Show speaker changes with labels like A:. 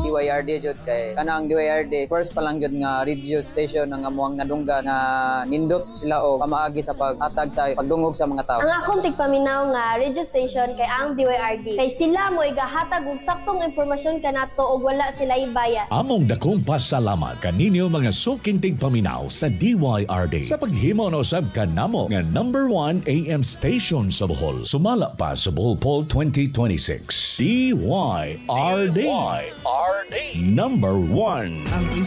A: DYRD jud kay kana ang DYRD first pa lang jud nga radio station nga amuang nadungga nga nindot sila o pamaagi sa paghatag sa pagdungog sa mga tao.
B: Ang akong tigpaminaw nga radio station kay ang DYRD. Kay sila mo igahatag og saktong impormasyon kanato og wala sila ibayad.
C: Among dakong pasalamat kaninyo mga suking tigpaminaw sa DYRD sa paghimo na usab kanamo nga number 1 AM station sa Bohol. Sumala pa sa Bohol Poll 2026. DYRD. Number 1.
D: Ang